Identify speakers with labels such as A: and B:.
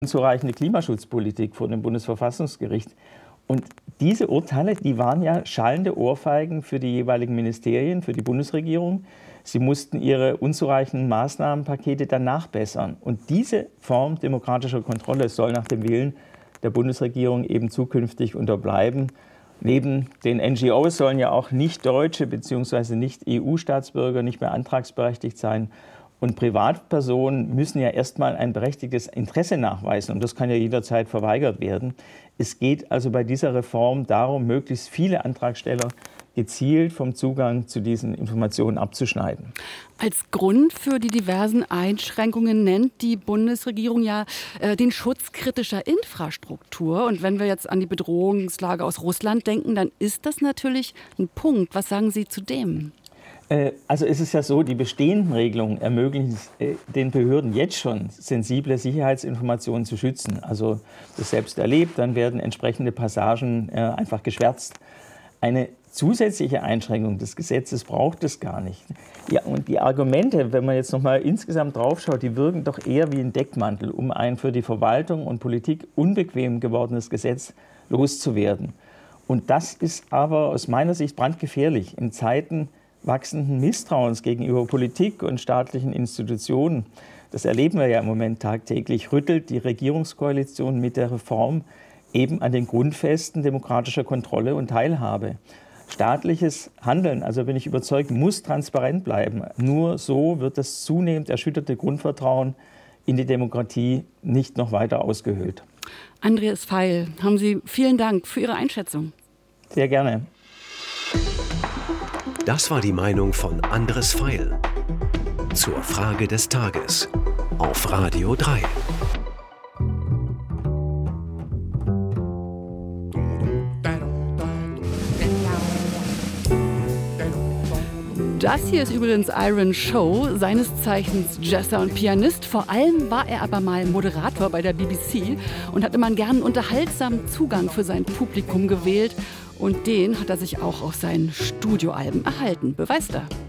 A: unzureichende Klimaschutzpolitik vor dem Bundesverfassungsgericht. Und diese Urteile, die waren ja schallende Ohrfeigen für die jeweiligen Ministerien, für die Bundesregierung. Sie mussten ihre unzureichenden Maßnahmenpakete dann nachbessern. Und diese Form demokratischer Kontrolle soll nach dem Willen der Bundesregierung eben zukünftig unterbleiben. Neben den NGOs sollen ja auch Nicht-Deutsche bzw. Nicht-EU-Staatsbürger nicht mehr antragsberechtigt sein. Und Privatpersonen müssen ja erstmal ein berechtigtes Interesse nachweisen. Und das kann ja jederzeit verweigert werden. Es geht also bei dieser Reform darum, möglichst viele Antragsteller gezielt vom Zugang zu diesen Informationen abzuschneiden.
B: Als Grund für die diversen Einschränkungen nennt die Bundesregierung ja den Schutz kritischer Infrastruktur. Und wenn wir jetzt an die Bedrohungslage aus Russland denken, dann ist das natürlich ein Punkt. Was sagen Sie zu dem?
A: Also es ist ja so, die bestehenden Regelungen ermöglichen den Behörden jetzt schon, sensible Sicherheitsinformationen zu schützen. Also das selbst erlebt, dann werden entsprechende Passagen einfach geschwärzt. Eine zusätzliche Einschränkung des Gesetzes braucht es gar nicht. Ja, und die Argumente, wenn man jetzt noch mal insgesamt draufschaut, die wirken doch eher wie ein Deckmantel, um ein für die Verwaltung und Politik unbequem gewordenes Gesetz loszuwerden. Und das ist aber aus meiner Sicht brandgefährlich in Zeiten wachsenden Misstrauens gegenüber Politik und staatlichen Institutionen. Das erleben wir ja im Moment tagtäglich, rüttelt die Regierungskoalition mit der Reform eben an den Grundfesten demokratischer Kontrolle und Teilhabe. Staatliches Handeln, also bin ich überzeugt, muss transparent bleiben. Nur so wird das zunehmend erschütterte Grundvertrauen in die Demokratie nicht noch weiter ausgehöhlt.
B: Andreas Feil, haben Sie vielen Dank für Ihre Einschätzung.
A: Sehr gerne.
C: Das war die Meinung von Andres Feil zur Frage des Tages auf Radio 3.
B: Das hier ist übrigens Iron Show, seines Zeichens Jazzer und Pianist. Vor allem war er aber mal Moderator bei der BBC und hat immer einen gern unterhaltsamen Zugang für sein Publikum gewählt. Und den hat er sich auch aus seinen Studioalben erhalten. Beweist er.